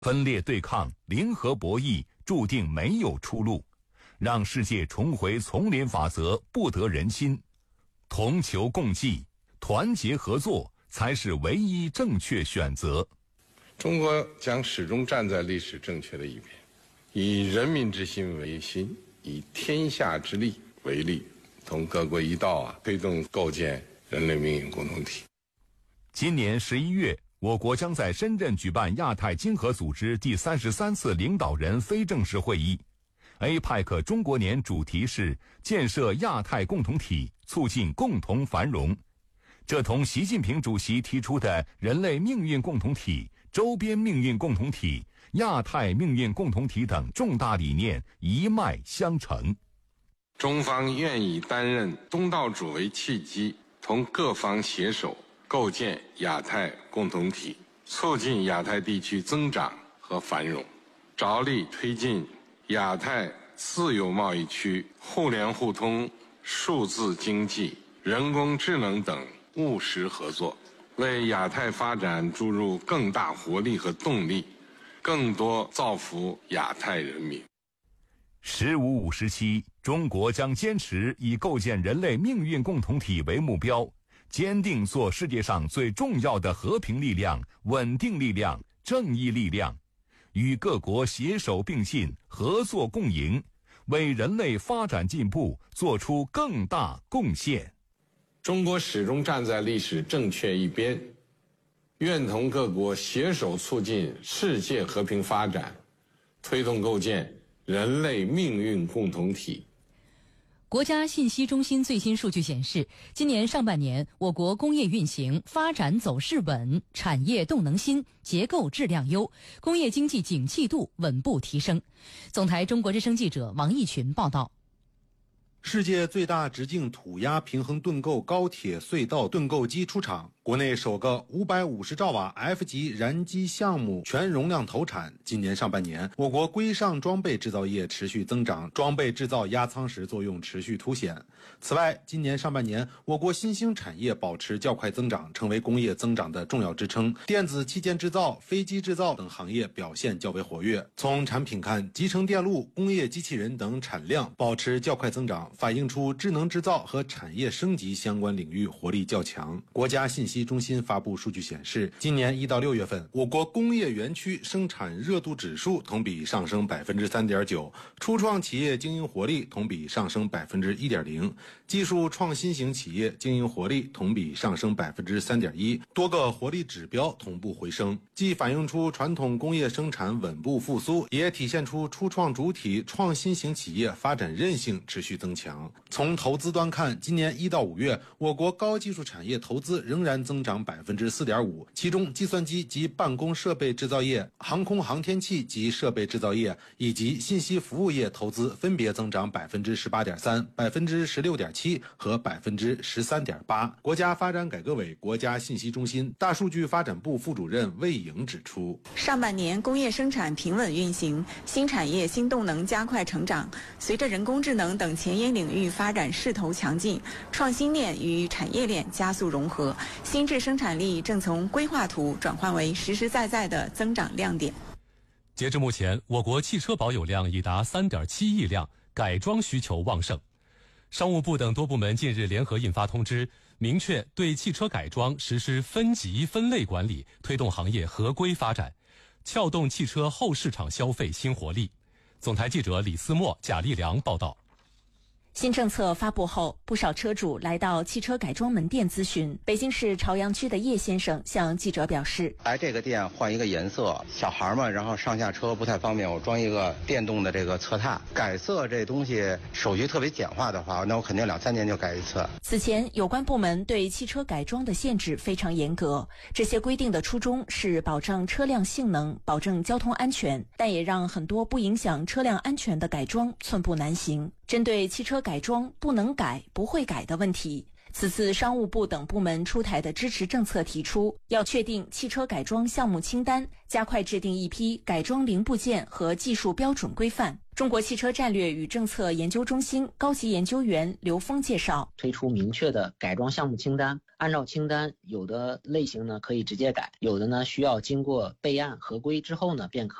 分裂对抗、零和博弈注定没有出路，让世界重回丛林法则不得人心。同求共济，团结合作才是唯一正确选择。 中国将始终站在历史正确的一边，以人民之心为心，以天下之利为利，同各国一道推动构建人类命运共同体。 今年11月，我国将在深圳举办亚太经合组织第33次领导人非正式会议。APEC 中国年主题是建设亚太共同体，促进共同繁荣。这同习近平主席提出的人类命运共同体、周边命运共同体、亚太命运共同体等重大理念一脉相承。 中方愿以担任东道主为契机，同各方携手构建亚太共同体，促进亚太地区增长和繁荣，着力推进亚太自由贸易区互联互通、数字经济、人工智能等务实合作，为亚太发展注入更大活力和动力，更多造福亚太人民。 15 57，中国将坚持以构建人类命运共同体为目标，坚定做世界上最重要的和平力量、稳定力量、正义力量，与各国携手并进、合作共赢，为人类发展进步做出更大贡献。 中国始终站在历史正确一边，愿同各国携手促进世界和平发展，推动构建人类命运共同体。 国家信息中心最新数据显示，今年上半年我国工业运行发展走势稳，产业动能新，结构质量优，工业经济景气度稳步提升。总台中国之声记者王毅群报道。 世界最大直径土压平衡盾构高铁隧道盾构机出厂，国内首个550兆瓦 F 级燃机项目全容量投产。今年上半年，我国规上装备制造业持续增长，装备制造压舱石作用持续凸显。此外，今年上半年，我国新兴产业保持较快增长，成为工业增长的重要支撑。电子器件制造、飞机制造等行业表现较为活跃。从产品看，集成电路、工业机器人等产量保持较快增长，反映出智能制造和产业升级相关领域活力较强。国家信息中心发布数据显示，今年1到6月份，我国工业园区生产热度指数同比上升 3.9%， 初创企业经营活力同比上升 1.0%， 技术创新型企业经营活力同比上升 3.1%， 多个活力指标同步回升，既反映出传统工业生产稳步复苏，也体现出初创主体创新型企业发展韧性持续增强。从投资端看，今年1到5月，我国高技术产业投资仍然增长 4.5%， 其中计算机及办公设备制造业、航空航天器及设备制造业以及信息服务业投资分别增长 18.3%、16.7% 和 13.8%。国家发展改革委国家信息中心大数据发展部副主任魏颖指出， 上半年工业生产平稳运行，新产业新动能加快成长，随着人工智能等前沿领域发展势头强劲，创新链与产业链加速融合，新质生产力正从规划图转换为实实在在的增长亮点。 截至目前，我国汽车保有量已达 3.7 亿辆，改装需求旺盛。商务部等多部门近日联合印发通知，明确对汽车改装实施分级分类管理，推动行业合规发展，撬动汽车后市场消费新活力。总台记者李思墨、贾立良报道。 新政策发布后，不少车主来到汽车改装门店咨询。北京市朝阳区的叶先生向记者表示， 来这个店换一个颜色，小孩嘛，然后上下车不太方便，我装一个电动的这个侧踏。改色这东西手续特别简化的话，那我肯定2、3年就改一次。 此前有关部门对汽车改装的限制非常严格，这些规定的初衷是保障车辆性能，保证交通安全，但也让很多不影响车辆安全的改装寸步难行。针对汽车改装不能改、不会改的问题，此次商务部等部门出台的支持政策提出，要确定汽车改装项目清单，加快制定一批改装零部件和技术标准规范。中国汽车战略与政策研究中心高级研究员刘峰介绍， 推出明确的改装项目清单， 按照清单，有的类型呢可以直接改，有的呢需要经过备案合规之后呢便可